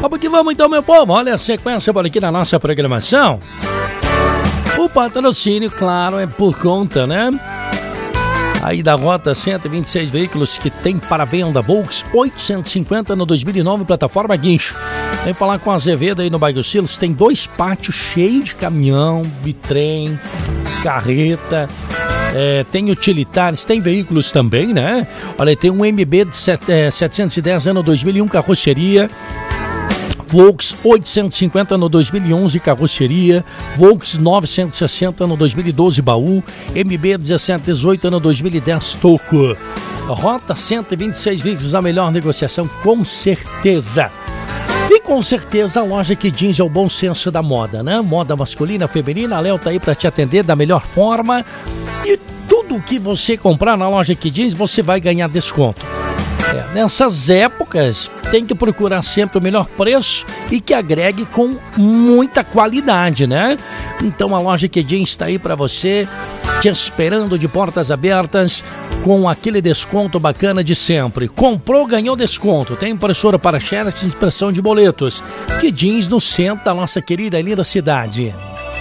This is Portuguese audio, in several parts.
Vamos que vamos então, meu povo. Olha a sequência por aqui na nossa programação. O patrocínio, claro, é por conta, né? Aí da Rota 126 veículos que tem para venda. Volks 850 no 2009, plataforma guincho. Vem falar com a Azevedo aí no bairro Silos. Tem 2 pátios cheios de caminhão, bitrem, carreta. Tem utilitários, tem veículos também, né? Olha, tem um MB de 710 ano 2001, carroceria. Volks 850 no 2011, carroceria. Volks 960 no 2012, baú. MB 1718 no 2010, toco. Rota 126 veículos, a melhor negociação, com certeza. E com certeza a loja que jeans é o bom senso da moda, né? Moda masculina, feminina, a Léo tá aí para te atender da melhor forma. E tudo que você comprar na loja que jeans, você vai ganhar desconto. Nessas épocas, tem que procurar sempre o melhor preço e que agregue com muita qualidade, né? Então a loja que jeans está aí para você, te esperando de portas abertas, com aquele desconto bacana de sempre. Comprou, ganhou desconto. Tem impressora para xerox, impressão de boletos. Que jeans no centro da nossa querida e linda cidade.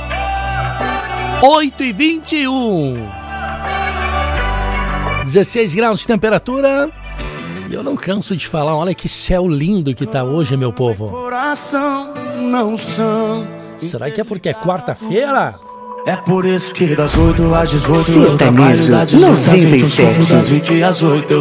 8h21. 16 graus de temperatura. Eu não canso de falar, olha que céu lindo que tá hoje, meu povo. Será que é porque é quarta-feira? É por isso que das 8 às 18 Sertanejo 97. das 20 às 8